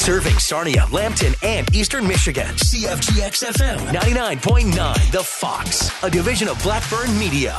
Serving Sarnia, Lambton, and Eastern Michigan. CFGX FM 99.9 The Fox, a division of Blackburn Media.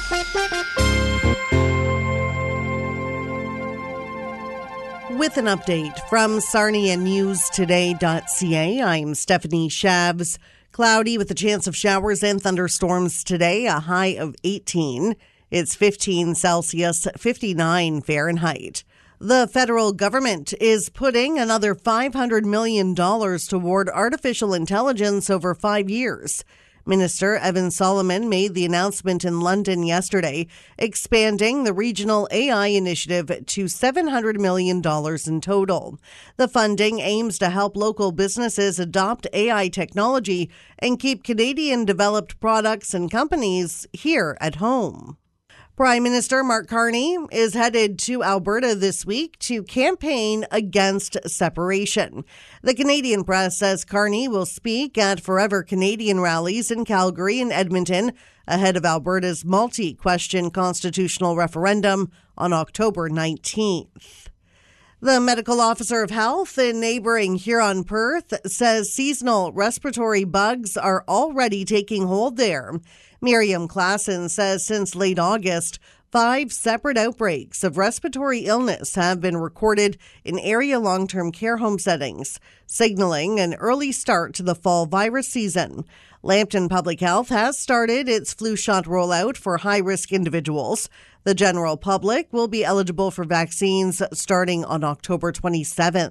With an update from SarniaNewsToday.ca, I'm Stephanie Shabs. Cloudy with a chance of showers and thunderstorms today, a high of 18. It's 15 Celsius, 59 Fahrenheit. The federal government is putting another $500 million toward artificial intelligence over 5 years. Minister Evan Solomon made the announcement in London yesterday, expanding the regional AI initiative to $700 million in total. The funding aims to help local businesses adopt AI technology and keep Canadian-developed products and companies here at home. Prime Minister Mark Carney is headed to Alberta this week to campaign against separation. The Canadian press says Carney will speak at Forever Canadian rallies in Calgary and Edmonton ahead of Alberta's multi-question constitutional referendum on October 19th. The medical officer of health in neighboring Huron-Perth says seasonal respiratory bugs are already taking hold there. Miriam Klassen says since late August, 5 separate outbreaks of respiratory illness have been recorded in area long-term care home settings, signaling an early start to the fall virus season. Lambton Public Health has started its flu shot rollout for high-risk individuals. The general public will be eligible for vaccines starting on October 27th.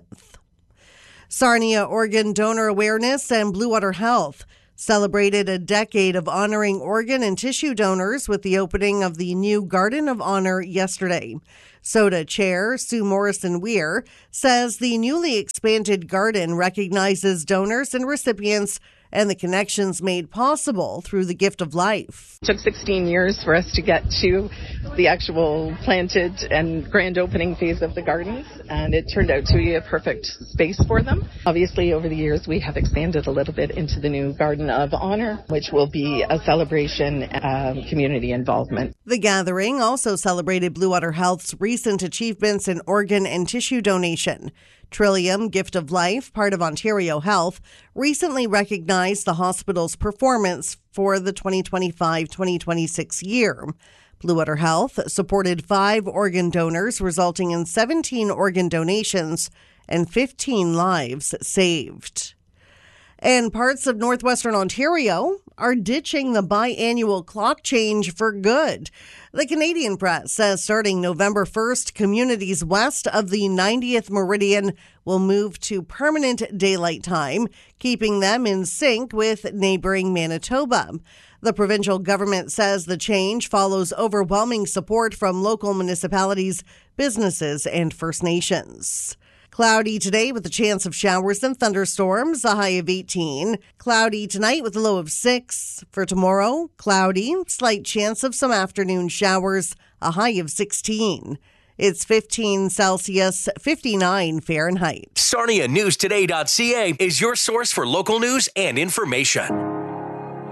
Sarnia Organ Donor Awareness and Blue Water Health celebrated a decade of honoring organ and tissue donors with the opening of the new Garden of Honor yesterday. SOTA Chair Sue Morrison-Weir says the newly expanded garden recognizes donors and recipients and the connections made possible through the gift of life. It took 16 years for us to get to the actual planted and grand opening phase of the gardens, and it turned out to be a perfect space for them. Obviously, over the years, we have expanded a little bit into the new Garden of Honor, which will be a celebration of community involvement. The gathering also celebrated Blue Water Health's recent achievements in organ and tissue donation. Trillium Gift of Life, part of Ontario Health, recently recognized the hospital's performance for the 2025-2026 year. Blue Water Health supported 5 organ donors, resulting in 17 organ donations and 15 lives saved. And parts of northwestern Ontario are ditching the biannual clock change for good. The Canadian press says starting November 1st, communities west of the 90th meridian will move to permanent daylight time, keeping them in sync with neighboring Manitoba. The provincial government says the change follows overwhelming support from local municipalities, businesses, and First Nations. Cloudy today with a chance of showers and thunderstorms, a high of 18. Cloudy tonight with a low of 6. For tomorrow, cloudy, slight chance of some afternoon showers, a high of 16. It's 15 Celsius, 59 Fahrenheit. SarniaNewsToday.ca is your source for local news and information.